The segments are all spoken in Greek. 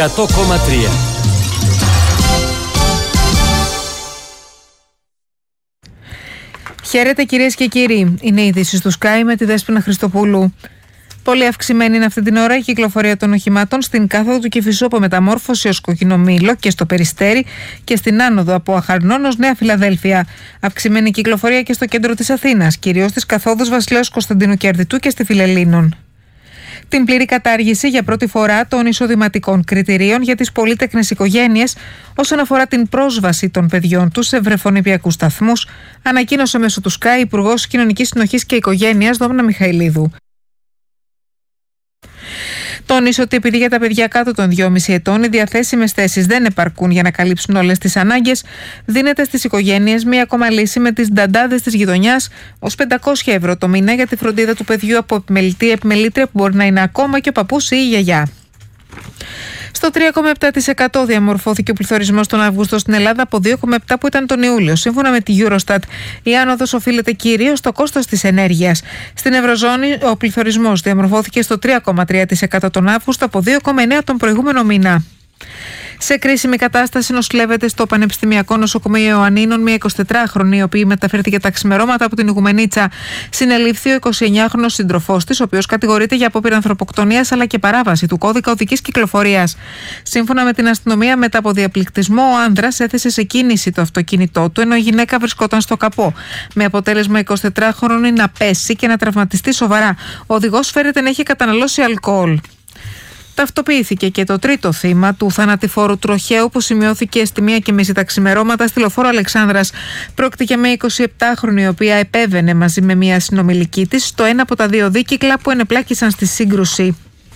100,3. Χαίρετε κυρίες και κύριοι. Είναι η είδηση του Sky με τη Δέσποινα Χριστοπούλου. Πολύ αυξημένη είναι αυτή την ώρα η κυκλοφορία των οχημάτων στην κάθοδο του Κηφισού από Μεταμόρφωση ως Κοκκινομήλο και στο Περιστέρι και στην άνοδο από Αχαρνών ως Νέα Φιλαδέλφια. Αυξημένη κυκλοφορία και στο κέντρο της Αθήνας, κυρίως στις καθόδους Βασιλέως Κωνσταντίνου και Αρδιτού και στη Φιλελλήνων. Την πλήρη κατάργηση για πρώτη φορά των εισοδηματικών κριτηρίων για τις πολύτεκνες οικογένειες όσον αφορά την πρόσβαση των παιδιών τους σε βρεφονιπιακούς σταθμούς, ανακοίνωσε μέσω του Sky Υπουργός Κοινωνικής Συνοχής και Οικογένειας Δόμνα Μιχαηλίδου. Τόνισε ότι επειδή για τα παιδιά κάτω των 2,5 ετών οι διαθέσιμες θέσεις δεν επαρκούν για να καλύψουν όλες τις ανάγκες, δίνεται στις οικογένειες μία ακόμα λύση με τις νταντάδες της γειτονιάς ως 500 ευρώ το μήνα για τη φροντίδα του παιδιού από επιμελητή ή επιμελήτρια που μπορεί να είναι ακόμα και ο παππούς ή η γιαγιά. Στο 3,7% διαμορφώθηκε ο πληθωρισμός τον Αύγουστο στην Ελλάδα από 2,7% που ήταν τον Ιούλιο. Σύμφωνα με τη Eurostat, η άνοδος οφείλεται κυρίως στο κόστος της ενέργειας. Στην Ευρωζώνη, ο πληθωρισμός διαμορφώθηκε στο 3,3% τον Αύγουστο από 2,9% τον προηγούμενο μήνα. Σε κρίσιμη κατάσταση νοσηλεύεται στο Πανεπιστημιακό Νοσοκομείο Ιωαννίνων μια 24χρονη, η οποία μεταφέρθηκε τα ξημερώματα από την Ιγουμενίτσα. Συνελήφθη ο 29χρονος σύντροφός της, ο οποίος κατηγορείται για απόπειρα ανθρωποκτονίας αλλά και παράβαση του κώδικα οδικής κυκλοφορίας. Σύμφωνα με την αστυνομία, μετά από διαπληκτισμό, ο άνδρας έθεσε σε κίνηση το αυτοκίνητό του, ενώ η γυναίκα βρισκόταν στο καπό. Με αποτέλεσμα 24χρονη να πέσει και να τραυματιστεί σοβαρά. Ο οδηγός φέρεται να έχει καταναλώσει αλκοόλ. Ταυτοποιήθηκε και το τρίτο θύμα του θανατηφόρου τροχαίου που σημειώθηκε στη 1:30 τα ξημερώματα στη λεωφόρο Αλεξάνδρας. Πρόκειται για μια 27χρονη, η οποία επέβαινε μαζί με μια συνομιλική της στο ένα από τα δύο δίκυκλα που ενεπλάκησαν στη σύγκρουση.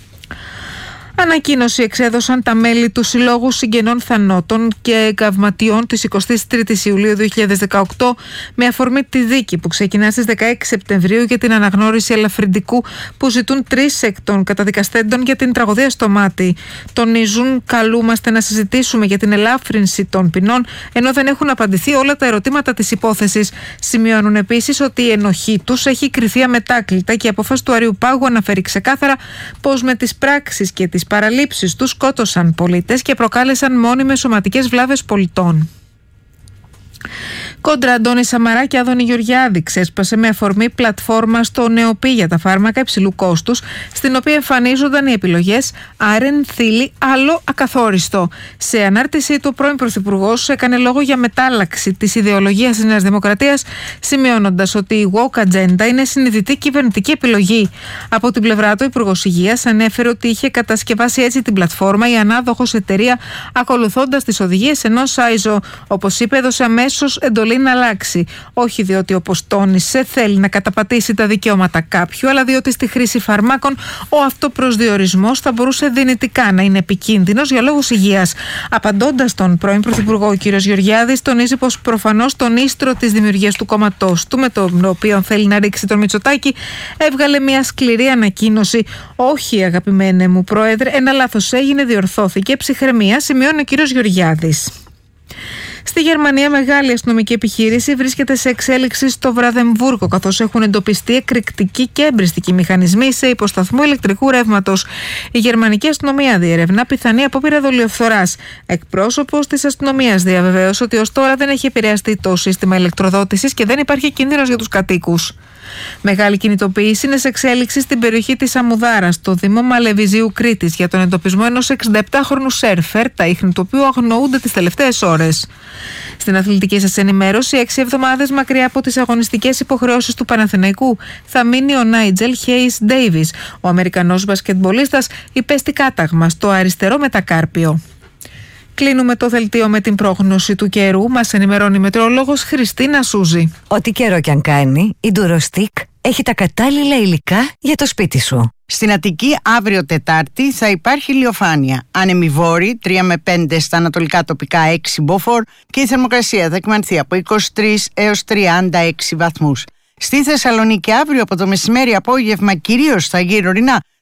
Ανακοίνωση εξέδωσαν τα μέλη του Συλλόγου Συγγενών Θανότων και Εγκαυματιών της 23ης Ιουλίου 2018 με αφορμή τη δίκη που ξεκινά στις 16 Σεπτεμβρίου για την αναγνώριση ελαφρυντικού που ζητούν 3 εκ των καταδικαστέντων για την τραγωδία στο Μάτι. Τονίζουν, καλούμαστε να συζητήσουμε για την ελάφρυνση των ποινών ενώ δεν έχουν απαντηθεί όλα τα ερωτήματα της υπόθεσης. Σημειώνουν επίσης ότι η ενοχή τους έχει κριθεί αμετάκλητα και η απόφαση του Αριουπάγου αναφέρει ξεκάθαρα πως με τις πράξεις και τις παραλήψεις τους σκότωσαν πολίτες και προκάλεσαν μόνιμες σωματικές βλάβες πολιτών. Κόντρα Αντώνη Σαμαρά και Άδωνη Γεωργιάδη ξέσπασε με αφορμή πλατφόρμα στο ΝΕΟΠΗ για τα φάρμακα υψηλού κόστους, στην οποία εμφανίζονταν οι επιλογές άρεν, θήλη, άλλο, ακαθόριστο. Σε ανάρτησή του, ο πρώην Πρωθυπουργός έκανε λόγο για μετάλλαξη της ιδεολογίας της Νέας Δημοκρατίας, σημειώνοντας ότι η woke agenda είναι συνειδητή κυβερνητική επιλογή. Από την πλευρά του, ο Υπουργός Υγείας ανέφερε ότι είχε κατασκευάσει έτσι την πλατφόρμα η ανάδοχος εταιρεία, ακολουθώντας τις οδηγίες ενός ΣΑΙΖΟ. Όπως είπε, έδωσε αμέσως εντολή να αλλάξει. Όχι διότι, όπως τόνισε, θέλει να καταπατήσει τα δικαιώματα κάποιου, αλλά διότι στη χρήση φαρμάκων ο αυτοπροσδιορισμός θα μπορούσε δυνητικά να είναι επικίνδυνος για λόγους υγείας. Απαντώντας τον πρώην Πρωθυπουργό, ο κ. Γεωργιάδης τονίζει πως προφανώς τον ίστρο της δημιουργίας του κόμματός του, με τον οποίο θέλει να ρίξει τον Μητσοτάκη, έβγαλε μια σκληρή ανακοίνωση. Όχι, αγαπημένε μου Πρόεδρε, ένα λάθος έγινε, διορθώθηκε. Ψυχραιμία, σημειώνει ο κ. Γεωργιάδης. Στη Γερμανία, μεγάλη αστυνομική επιχείρηση βρίσκεται σε εξέλιξη στο Βραδεμβούργο, καθώς έχουν εντοπιστεί εκρηκτικοί και εμπριστικοί μηχανισμοί σε υποσταθμό ηλεκτρικού ρεύματος. Η γερμανική αστυνομία διερευνά πιθανή απόπειρα δολιοφθοράς. Εκπρόσωπος της αστυνομίας διαβεβαίωσε ότι ως τώρα δεν έχει επηρεαστεί το σύστημα ηλεκτροδότησης και δεν υπάρχει κίνδυνος για τους κατοίκους. Μεγάλη κινητοποίηση είναι σε εξέλιξη στην περιοχή της Αμμουδάρας, στο Δήμο Μαλεβιζίου Κρήτης, για τον εντοπισμό ενός 67χρονου σέρφερ, τα ίχνη του οποίου αγνοούνται τις τελευταίες ώρες. Στην αθλητική σας ενημέρωση, 6 εβδομάδες μακριά από τις αγωνιστικές υποχρεώσεις του Παναθηναϊκού θα μείνει ο Νάιτζελ Χέις Ντέιβις. Ο Αμερικανός μπασκετμπολίστας υπέστη κάταγμα στο αριστερό μετακάρπιο. Κλείνουμε το δελτίο με την πρόγνωση του καιρού. Μας ενημερώνει η μετεωρολόγος Χριστίνα Σούζη. Ό,τι καιρό κι αν κάνει, η Durostick έχει τα κατάλληλα υλικά για το σπίτι σου. Στην Αττική αύριο Τετάρτη θα υπάρχει ηλιοφάνεια. Άνεμοι βόρειοι 3 με 5 στα ανατολικά τοπικά 6 μποφόρ και η θερμοκρασία θα εκμανθεί από 23 έως 36 βαθμούς. Στη Θεσσαλονίκη αύριο από το μεσημέρι απόγευμα κυρίως στα γύρω ορεινά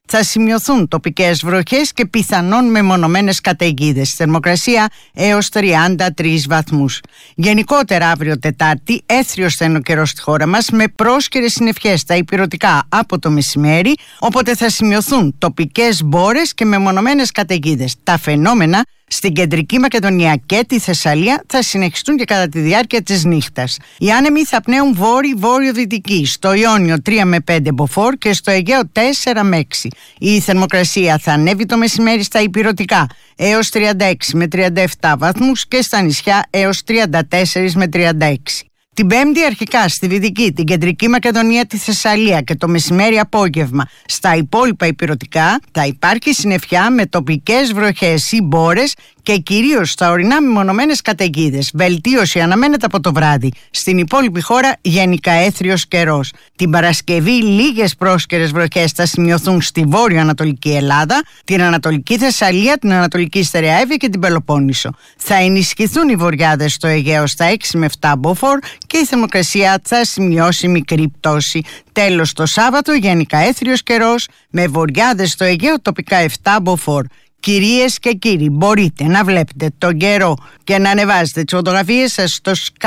Θα σημειωθούν τοπικές βροχές και πιθανόν μεμονωμένες καταιγίδες. Θερμοκρασία έως 33 βαθμούς. Γενικότερα αύριο Τετάρτη έθριος θα είναι ο καιρός στη χώρα μας, με πρόσκαιρες συννεφιές στα ηπειρωτικά από το μεσημέρι, οπότε θα σημειωθούν τοπικές μπόρες και μεμονωμένες καταιγίδες. Τα φαινόμενα στην Κεντρική Μακεδονία και τη Θεσσαλία θα συνεχιστούν και κατά τη διάρκεια της νύχτας. Οι άνεμοι θα πνέουν βόρειο-δυτική, στο Ιόνιο 3 με 5 μποφόρ και στο Αιγαίο 4 με 6. Η θερμοκρασία θα ανέβει το μεσημέρι στα ηπειρωτικά έως 36 με 37 βαθμούς και στα νησιά έως 34 με 36. Την Πέμπτη αρχικά στη Δυτική, την Κεντρική Μακεδονία, τη Θεσσαλία και το μεσημέρι απόγευμα στα υπόλοιπα ηπειρωτικά θα υπάρχει συννεφιά με τοπικές βροχές ή μπόρες και κυρίως στα ορεινά μεμονωμένες καταιγίδες. Βελτίωση αναμένεται από το βράδυ. Στην υπόλοιπη χώρα γενικά έθριος καιρός. Την Παρασκευή λίγες πρόσκαιρες βροχές θα σημειωθούν στη βόρειο-ανατολική Ελλάδα, την Ανατολική Θεσσαλία, την Ανατολική Στερεαεύη και την Πελοπόννησο. Θα ενισχυθούν οι βοριάδες στο Αιγαίο στα 6 με 7 μποφόρ και η θερμοκρασία θα σημειώσει μικρή πτώση. Τέλος, το Σάββατο γενικά έθριος καιρός με βοριάδες στο Αιγαίο τοπικά 7 μποφόρ. Κυρίες και κύριοι, μπορείτε να βλέπετε τον καιρό και να ανεβάζετε τις φωτογραφίες σας στο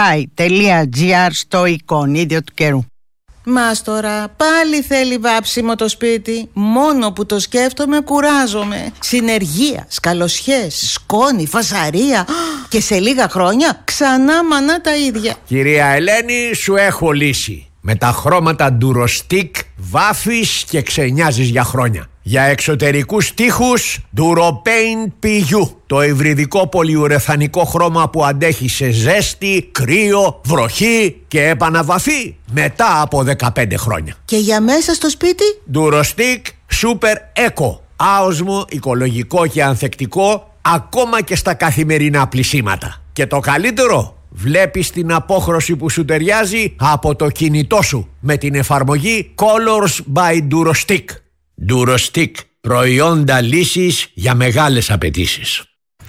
sky.gr στο εικονίδιο του καιρού. Μάστορα, πάλι θέλει βάψιμο το σπίτι. Μόνο που το σκέφτομαι κουράζομαι. Συνεργεία, σκαλοσιές, σκόνη, φασαρία. Και σε λίγα χρόνια ξανά μανά τα ίδια. Κυρία Ελένη, σου έχω λύση. Με τα χρώματα Durostic βάφεις και ξενιάζεις για χρόνια. Για εξωτερικούς τοίχους Duropaint PU, το υβριδικό πολυουρεθανικό χρώμα που αντέχει σε ζέστη, κρύο, βροχή και επαναβαφή μετά από 15 χρόνια. Και για μέσα στο σπίτι Durostic Super Eco, άοσμο, οικολογικό και ανθεκτικό ακόμα και στα καθημερινά πλυσίματα. Και το καλύτερο, βλέπεις την απόχρωση που σου ταιριάζει από το κινητό σου με την εφαρμογή Colors by Durostic. Durostic, προϊόντα λύσης για μεγάλες απαιτήσεις.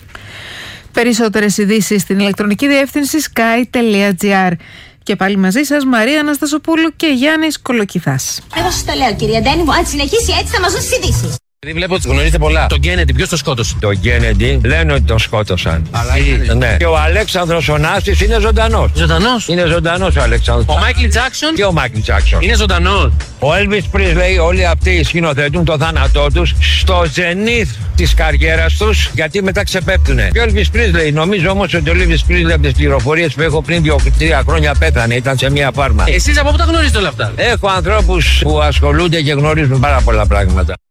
Περισσότερες ειδήσεις στην ηλεκτρονική διεύθυνση sky.gr. Και πάλι μαζί σας Μαρία Αναστασοπούλου και Γιάννης Κολοκυθάς. Εγώ σας το λέω, κύριε Ντένι μου, αν συνεχίσει έτσι θα μας δώσει τις ειδήσεις. Δηλαδή βλέπω ότι γνωρίζετε πολλά. Τον Κέννεντι, ποιος τον σκότωσε? Τον Κέννεντι λένε ότι τον σκότωσαν. Αλλά ναι. Και ο Αλέξανδρος ο Νάστης είναι ζωντανός. Ζωντανός? Είναι ζωντανός ο Αλέξανδρος. Ο Μάικλ Τζάκσον? Και ο Μάικλ Τζάκσον. Είναι ζωντανός. Ο Elvis Presley, όλοι αυτοί σκηνοθετούν το θάνατό τους στο ζενήθ της καριέρας τους, γιατί μετά ξεπέπτουνε. Και ο Elvis Presley, νομίζω όμως ότι ο Elvis Presley από τις πληροφορίες που έχω πριν 2-3 χρόνια πέθανε, ήταν σε μια φάρμα. Εσείς από πού τα γνωρίζετε όλα αυτά? Έχω ανθρώπους που ασχολούνται και γνωρίζουν πάρα πολλά πράγματα.